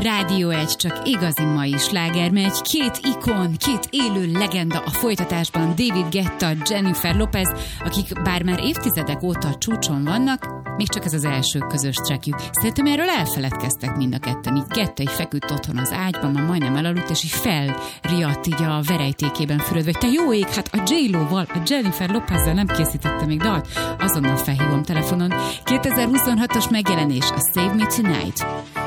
Rádió 1 csak igazi mai sláger megy. Két ikon, két élő legenda a folytatásban, David Guetta, Jennifer Lopez, akik bár már évtizedek óta csúcson vannak, még csak ez az első közös trackjük. Szerintem erről elfeledkeztek mind a ketten. Így Guetta így feküdt otthon az ágyban, már majdnem elaludt, és így felriadt így a verejtékében fürödve, hogy te jó ég, hát a J-Lo-val, a Jennifer Lopezzel nem készítette még dalt. Azonnal felhívom telefonon. 2026-os megjelenés, a Save Me Tonight.